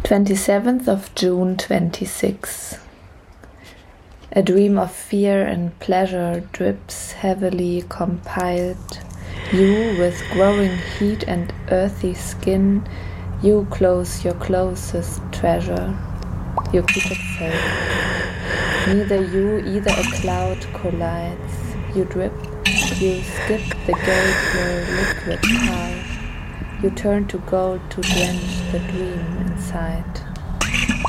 27th of June 26. A dream of fear and pleasure drips heavily compiled. You with growing heat and earthy skin, you close your closest treasure. You keep it safe. Neither you, either a cloud collides. You drip, you skip the gate where liquid high. You turn to gold to drench the dream inside.